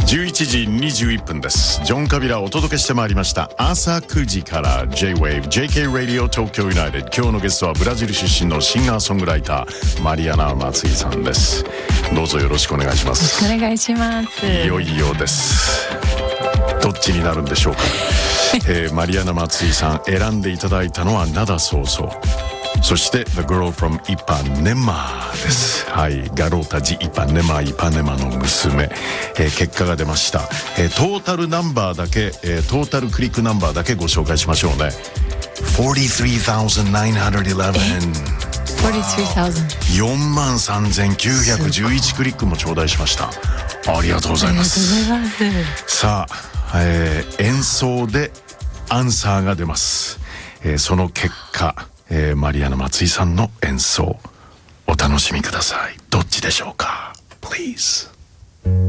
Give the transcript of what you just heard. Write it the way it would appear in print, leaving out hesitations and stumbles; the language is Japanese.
11時21分です。ジョン・カビラお届けしてまいりました。朝9時から J-Wave JK Radio 東京ユナイテッド。今日のゲストはブラジル出身のシンガーソングライターマリアナ・松井さんです。どうぞよろしくお願いします。 よろしくお願いします。 いよいよです。どっちになるんでしょうか。マリアナ・松井さん選んでいただいたのは灘そうそう、そして The Girl from Ipanema です。はい、ガロータジ・イパネマの娘、結果が出ました。トータルナンバーだけ、トータルクリックナンバーだけご紹介しましょうね。43,911 43,911クリックも頂戴しました。ありがとうございます。さあ、演奏でアンサーが出ます。その結果、マリアナ・松井さんの演奏お楽しみください。どっちでしょうか Please。